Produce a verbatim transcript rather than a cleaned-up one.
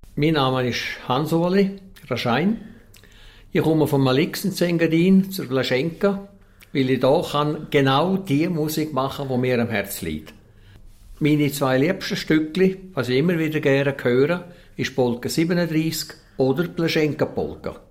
Mein Name ist Hans-Uli Raschein. Ich komme vom Malixen-Engadin zur Blaschenka, weil ich hier kann genau die Musik machen kann, die mir am Herzen liegt. Meine zwei liebsten Stückchen, was ich immer wieder gerne höre, ist Polka siebenunddreißig oder Blaschenka-Polka.